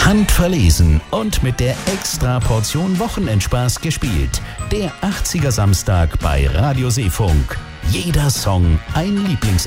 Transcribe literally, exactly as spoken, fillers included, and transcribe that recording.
handverlesen und mit der extra Portion Wochenendspaß gespielt. Der achtziger Samstag bei Radio Seefunk. Jeder Song ein Lieblings